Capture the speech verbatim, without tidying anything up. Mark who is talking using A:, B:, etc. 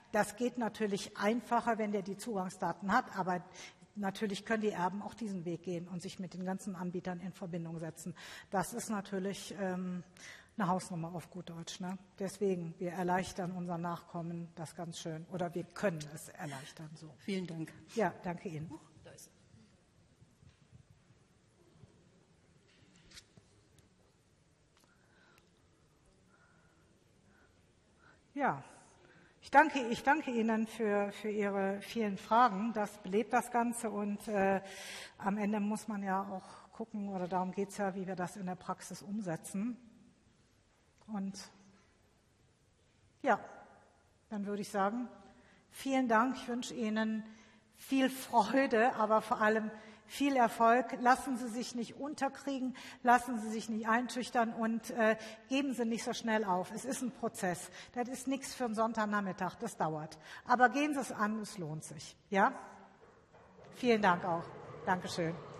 A: Das geht natürlich einfacher, wenn der die Zugangsdaten hat, aber natürlich können die Erben auch diesen Weg gehen und sich mit den ganzen Anbietern in Verbindung setzen. Das ist natürlich ähm, eine Hausnummer auf gut Deutsch. Ne? Deswegen, wir erleichtern unseren Nachkommen das ganz schön. Oder wir können es erleichtern. So.
B: Vielen Dank.
A: Ja, danke Ihnen.
B: Da ist
A: er. Ja. Ich danke, ich danke Ihnen für, für Ihre vielen Fragen. Das belebt das Ganze und äh, am Ende muss man ja auch gucken, oder darum geht es ja, wie wir das in der Praxis umsetzen. Und ja, dann würde ich sagen, vielen Dank. Ich wünsche Ihnen viel Freude, aber vor allem viel Erfolg. Lassen Sie sich nicht unterkriegen, lassen Sie sich nicht einschüchtern und äh, geben Sie nicht so schnell auf. Es ist ein Prozess. Das ist nichts für einen Sonntagnachmittag, das dauert. Aber gehen Sie es an, es lohnt sich. Ja? Vielen Dank auch. Dankeschön.